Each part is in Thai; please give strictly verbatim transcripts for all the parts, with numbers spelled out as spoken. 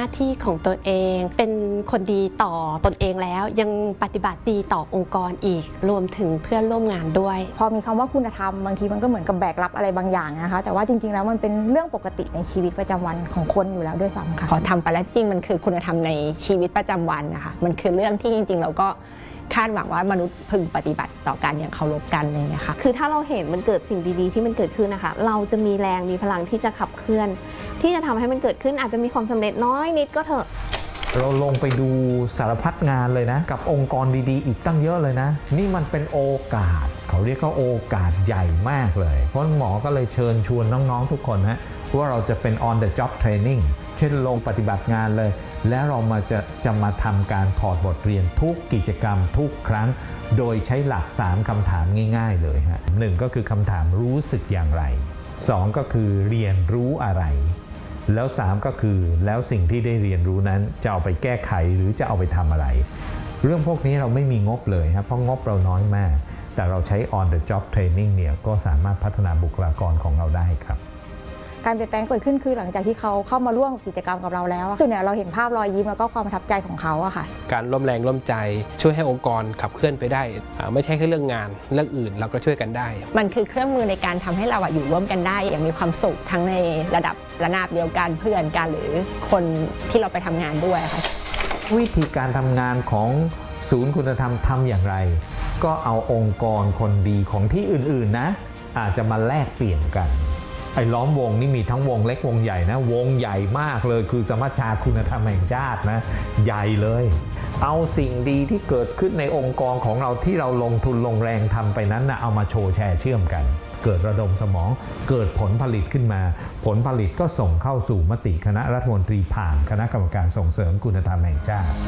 น้าที่ของตัวเองเป็นคนดีต่อตนเองแล้วยังปฏิบัติดีต่อองค์กรอีกรวมถึงเพื่อนร่วมงานด้วยพอมีคำว่าคุณธรรมบางทีมันก็เหมือนกับแบกรับอะไรบางอย่างนะคะแต่ว่าจริงๆแล้วมันเป็นเรื่องปกติในชีวิตประจำวันของคนอยู่แล้วด้วยซ้ำค่ะพอทำไปแล้วจริงมันคือคุณธรรมในชีวิตประจำวันนะคะมันคือเรื่องที่จริงๆเราก็คาดหวังว่ามนุษย์พึงปฏิบัติต่อกันอย่างเคารพกันอะไรอย่างเงี้ยค่ะคือถ้าเราเห็นมันเกิดสิ่งดีๆที่มันเกิดขึ้นนะคะเราจะมีแรงมีพลังที่จะขับเคลื่อนที่จะทำให้มันเกิดขึ้นอาจจะมีความสำเร็จน้อยนิดก็เถอะเราลงไปดูสารพัดงานเลยนะกับองค์กรดีๆอีกตั้งเยอะเลยนะนี่มันเป็นโอกาสเขาเรียกว่าโอกาสใหญ่มากเลยเพราะหมอก็เลยเชิญชวนน้องๆทุกคนฮะว่าเราจะเป็น on the job training เช่นลงปฏิบัติงานเลยแล้วเรามาจะจะมาทำการถอดบทเรียนทุกกิจกรรมทุกครั้งโดยใช้หลักสามคำถามง่ายๆเลยฮะหนึ่งก็คือคำถามรู้สึกอย่างไรสองก็คือเรียนรู้อะไรแล้วสามก็คือแล้วสิ่งที่ได้เรียนรู้นั้นจะเอาไปแก้ไขหรือจะเอาไปทำอะไรเรื่องพวกนี้เราไม่มีงบเลยครับเพราะงบเราน้อยมากแต่เราใช้ on the job training เนี่ยก็สามารถพัฒนาบุคลากรของเราได้ครับการเปลี่ยนแปลงเกิดขึ้นคือหลังจากที่เขาเข้ามาร่วมกิจกรรมกับเราแล้วส่วนใหญ่เราเห็นภาพรอยยิ้มแล้วก็ความประทับใจของเขาอะค่ะการร่วมแรงร่วมใจช่วยให้องค์กรขับเคลื่อนไปได้ไม่ใช่แค่เรื่องงานเรื่องอื่นเราก็ช่วยกันได้มันคือเครื่องมือในการทำให้เราอยู่ร่วมกันได้อย่างมีความสุขทั้งในระดับระนาบเดียวกันเพื่อนกันหรือคนที่เราไปทำงานด้วยค่ะวิธีการทำงานของศูนย์คุณธรรมทำอย่างไรก็เอาองค์กรคนดีของที่อื่นๆนะอาจจะมาแลกเปลี่ยนกันไอ้ล้อมวงนี่มีทั้งวงเล็กวงใหญ่นะวงใหญ่มากเลยคือสมัชชาคุณธรรมแห่งชาตินะใหญ่เลยเอาสิ่งดีที่เกิดขึ้นในองค์กรของเราที่เราลงทุนลงแรงทำไปนั้นนะเอามาโชว์แชร์เชื่อมกันเกิดระดมสมองเกิดผลผลิตขึ้นมาผลผลิตก็ส่งเข้าสู่มติคณะรัฐมนตรีผ่านคณะกรรมการส่งเสริมคุณธรรมแห่งชาติ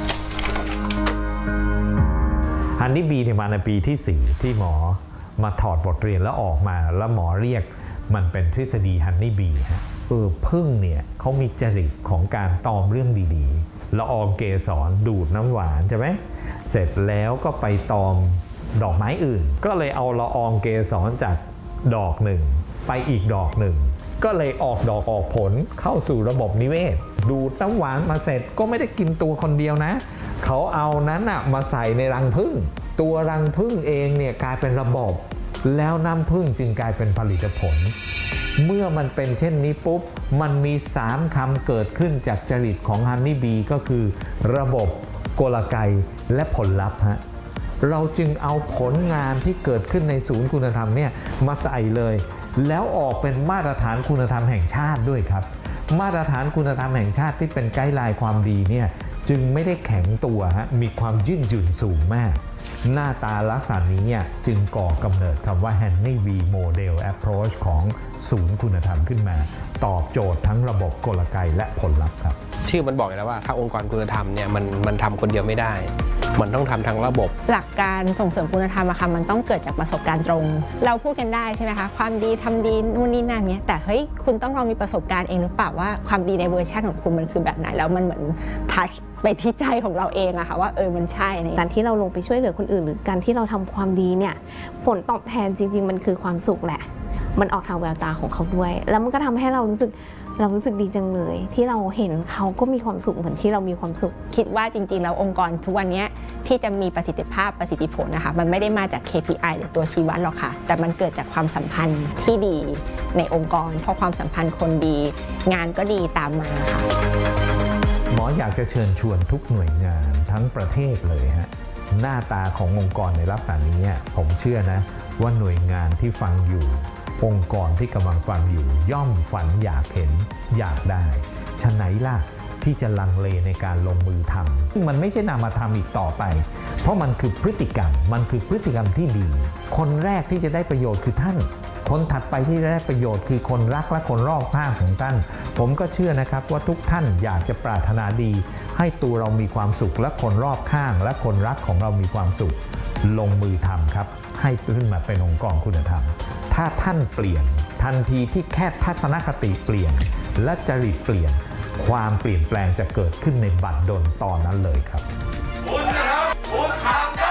ฮันนี่บีเนี่ยมาในปีที่สี่ที่หมอมาถอดบทเรียนแล้วออกมาแล้วหมอเรียกมันเป็นทฤษฎีฮันนี่บีฮะเออพึ่งเนี่ยเขามีจริตของการตอมเรื่องดีๆละอองเกสรดูดน้ำหวานใช่ไหมเสร็จแล้วก็ไปตอมดอกไม้อื่นก็เลยเอาละอองเกสรจากดอกหนึ่งไปอีกดอกหนึ่งก็เลยออกดอกออกผลเข้าสู่ระบบนิเวศดูดน้ำหวานมาเสร็จก็ไม่ได้กินตัวคนเดียวนะเขาเอานั้นอะมาใส่ในรังผึ้งตัวรังผึ้งเองเนี่ยกลายเป็นระบบแล้วน้ำผึ้งจึงกลายเป็นผลิตผลเมื่อมันเป็นเช่นนี้ปุ๊บมันมีสามคำเกิดขึ้นจากจริตของฮันนี่บีก็คือระบบกลไกและผลลัพธ์ฮะเราจึงเอาผลงานที่เกิดขึ้นในศูนย์คุณธรรมเนี่ยมาใส่เลยแล้วออกเป็นมาตรฐานคุณธรรมแห่งชาติด้วยครับมาตรฐานคุณธรรมแห่งชาติที่เป็นไกด์ไลน์ความดีเนี่ยจึงไม่ได้แข็งตัวฮะมีความยืดหยุ่นสูงมากหน้าตาลักษณะนี้เนี่ยจึงก่อกำเนิดคำว่า Henry V Model Approach ของศูนย์คุณธรรมขึ้นมาตอบโจทย์ทั้งระบบกลไกและผลลัพธ์ครับชื่อมันบอกแล้วว่าถ้าองค์กรคุณธรรมเนี่ยมันมันทำคนเดียวไม่ได้มันต้องทำทั้งระบบหลักการส่งเสริมคุณธรรมอะค่ะมันต้องเกิดจากประสบการณ์ตรงเราพูดกันได้ใช่ไหมคะความดีทำดีนู่นนี่นั่นเนี้ยแต่เฮ้ยคุณต้องลองมีประสบการณ์เองหรือเปล่าว่าความดีในเวอร์ชันของคุณมันคือแบบไหนแล้วมันเหมือนทัชไปที่ใจของเราเองอะค่ะว่าเออมันใช่การที่เราลงไปช่วยเหลือคนอื่นหรือการที่เราทำความดีเนี่ยผลตอบแทนจริงๆมันคือความสุขแหละมันออกทางแววตาของเขาด้วยแล้วมันก็ทำให้เรารู้สึกเรารู้สึกดีจังเลยที่เราเห็นเขาก็มีความสุขเหมือนที่เรามีความสุขคิดว่าจริงๆแล้วองค์กรทุกวันนี้ที่จะมีประสิทธิภาพประสิทธิผลนะคะมันไม่ได้มาจาก เค พี ไอ หรือตัวชี้วัดหรอกค่ะแต่มันเกิดจากความสัมพันธ์ที่ดีในองค์กรเพราะความสัมพันธ์คนดีงานก็ดีตามมาค่ะหมออยากจะเชิญชวนทุกหน่วยงานทั้งประเทศเลยฮะหน้าตาขององค์กรในลักษณะนี้ผมเชื่อนะว่าหน่วยงานที่ฟังอยู่องค์กรที่กำลังฟังอยู่ย่อมฝันอยากเห็นอยากได้ฉะไหนล่ะที่จะลังเลในการลงมือทำมันไม่ใช่นามธรรมอีกต่อไปเพราะมันคือพฤติกรรมมันคือพฤติกรรมที่ดีคนแรกที่จะได้ประโยชน์คือท่านคนถัดไปที่จะได้ประโยชน์คือคนรักและคนรอบข้างของท่านผมก็เชื่อนะครับว่าทุกท่านอยากจะปรารถนาดีให้ตัวเรามีความสุขและคนรอบข้างและคนรักของเรามีความสุขลงมือทำครับให้ขึ้นมาเป็นองค์กรคุณธรรมถ้าท่านเปลี่ยนทันทีที่แค่ทัศนคติเปลี่ยนและจริตเปลี่ยนความเปลี่ยนแปลงจะเกิดขึ้นในบัดดลตอนนั้นเลยครับคุณธรรมคุณธรรม